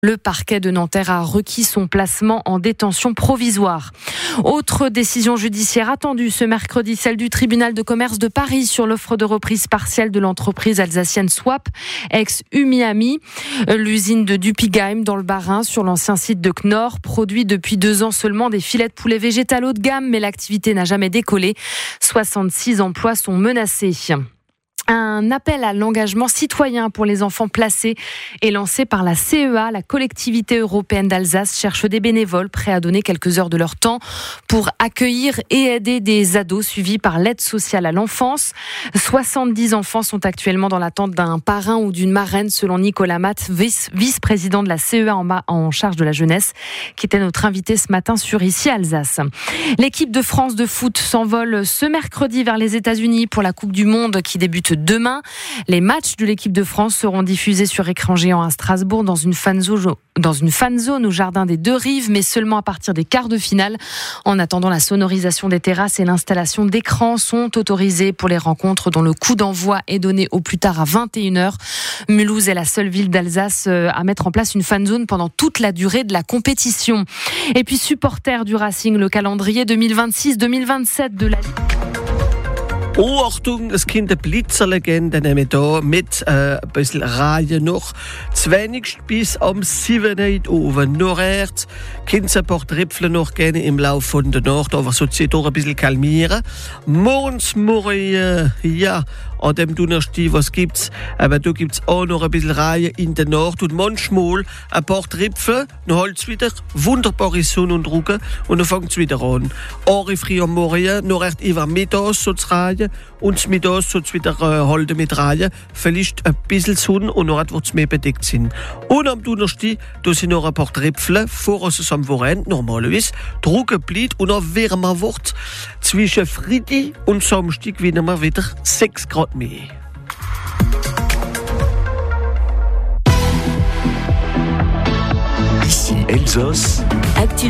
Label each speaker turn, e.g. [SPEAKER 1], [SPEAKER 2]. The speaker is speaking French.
[SPEAKER 1] Le parquet de Nanterre a requis son placement en détention provisoire. Autre décision judiciaire attendue ce mercredi, celle du tribunal de commerce de Paris sur l'offre de reprise partielle de l'entreprise alsacienne Swap, ex-Umiami. L'usine de Dupigheim dans le Bas-Rhin, sur l'ancien site de Knorr, produit depuis 2 ans seulement des filets de poulet végétal haut de gamme, mais l'activité n'a jamais décollé. 66 emplois sont menacés. Un appel à l'engagement citoyen pour les enfants placés est lancé par la CEA. La collectivité européenne d'Alsace cherche des bénévoles prêts à donner quelques heures de leur temps pour accueillir et aider des ados suivis par l'aide sociale à l'enfance. 70 enfants sont actuellement dans l'attente d'un parrain ou d'une marraine, selon Nicolas Matt, vice-président de la CEA en charge de la jeunesse, qui était notre invité ce matin sur Ici Alsace. L'équipe de France de foot s'envole ce mercredi vers les États-Unis pour la Coupe du Monde qui débute demain. Les matchs de l'équipe de France seront diffusés sur écran géant à Strasbourg dans une fan zone au jardin des Deux Rives, mais seulement à partir des quarts de finale. En attendant, la sonorisation des terrasses et l'installation d'écrans sont autorisés pour les rencontres dont le coup d'envoi est donné au plus tard à 21h. Mulhouse est la seule ville d'Alsace à mettre en place une fan zone pendant toute la durée de la compétition. Et puis, supporters du Racing, le calendrier 2026-2027 de la Ligue.
[SPEAKER 2] Oh, Achtung, es kommt eine Blitzerlegende nämlich da mit ein bisschen Reihe noch. Zwenigst bis am 7. Uhr. Norwärts können ein paar Tripfel noch gerne im Laufe von der Nacht, aber so sich doch ein bisschen kalmieren. Morgens, ja, an dem Donnerstag, was gibt's? Aber da gibt's auch noch ein bisschen Reihe in der Nacht und manchmal ein paar Tripfel, dann halt's wieder wunderbare Sonne und Ruhe und dann fängt's wieder an. Auch früh am Morgen, noch recht über Mittags so zu Reihe und Mittags so wieder halten mit Reihe. Vielleicht ein bisschen Sonne und noch wird's mehr bedeckt sind. Und am Donnerstag, da sind noch ein paar Tripfel, vor uns am Wochenende normalerweise. Drucken bleibt und auch wärmer wird. Zwischen Freitag und Samstag werden wir wieder 6 Grad mehr.
[SPEAKER 3] Ici Elsace.